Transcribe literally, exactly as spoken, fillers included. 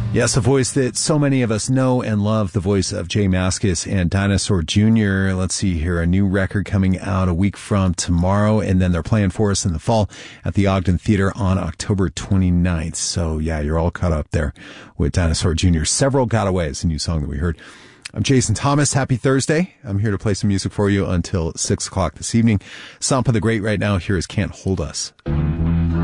Yes, a voice that so many of us know and love, the voice of J Mascis and Dinosaur Junior Let's see here, a new record coming out a week from tomorrow, and then they're playing for us in the fall at the Ogden Theater on October twenty-ninth. So yeah, you're all caught up there with Dinosaur Junior Several Gotaways, a new song that we heard. I'm Jason Thomas. Happy Thursday. I'm here to play some music for you until six o'clock this evening. Sampa the Great right now. Here is Can't Hold Us.